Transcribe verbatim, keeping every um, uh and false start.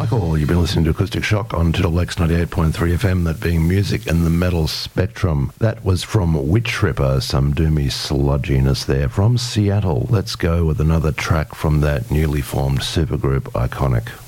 Michael. You've been listening to Acoustic Shock on Digital X ninety-eight point three F M, that being music in the metal spectrum. That was from Witch Ripper, some doomy sludginess there from Seattle. Let's go with another track from that newly formed supergroup Iconic.